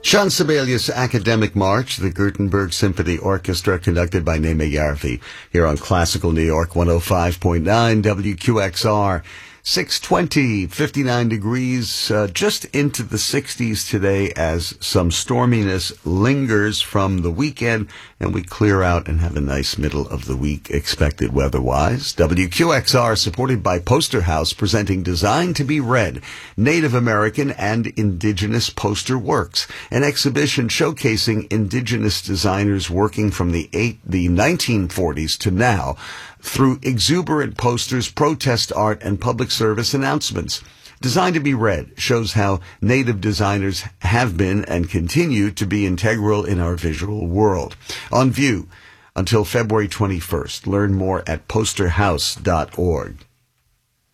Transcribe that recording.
Sean Sibelius Academic March, the Gutenberg Symphony Orchestra, conducted by Naima Yarvi, here on Classical New York 105.9 WQXR. 6:20, 59 degrees, just into the 60s today as some storminess lingers from the weekend, and we clear out and have a nice middle of the week expected weather-wise. WQXR, supported by Poster House, presenting Design to be Read, Native American and Indigenous Poster Works, an exhibition showcasing indigenous designers working from the 1940s to now, through exuberant posters, protest art, and public service announcements. Design to be Read shows how Native designers have been and continue to be integral in our visual world. On view until February 21st. Learn more at posterhouse.org.